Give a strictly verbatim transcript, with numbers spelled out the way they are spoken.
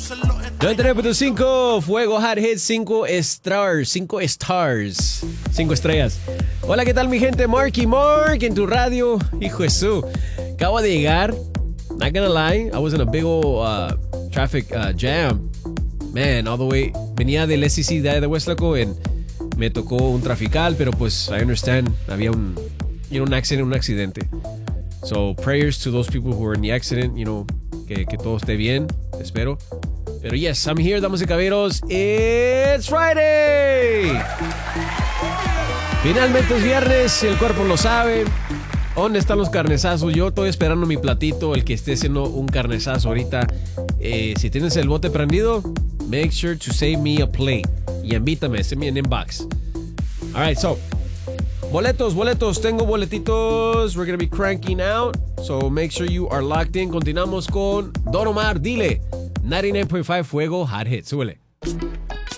noventa y nueve punto cinco, Fuego Hot Hits, cinco stars, cinco stars, cinco estrellas. Hola, ¿qué tal mi gente? Marky Mark en tu radio. Hijo de su. Acabo de llegar. Not gonna lie, I was in a big old uh, traffic uh, jam. Man, all the way. Venía del S E C de, de Westlaco y me tocó un trafical, pero pues I understand. Había un, you know, un accidente, un accidente. So prayers to those people who were in the accident, you know, que, que todo esté bien, espero. Pero yes, I'm here, damas y caballeros. It's Friday. Finalmente es viernes, el cuerpo lo sabe. ¿Dónde están los carnezazos? Yo estoy esperando mi platito, el que esté haciendo un carnezazo ahorita. Eh, si tienes el bote prendido, make sure to save me a plate. Y invítame, send me an inbox. All right, so, boletos, boletos. Tengo boletitos. We're going to be cranking out. So make sure you are locked in. Continuamos con Don Omar, dile. noventa y nueve punto cinco Fuego Hot Hits. Súbele.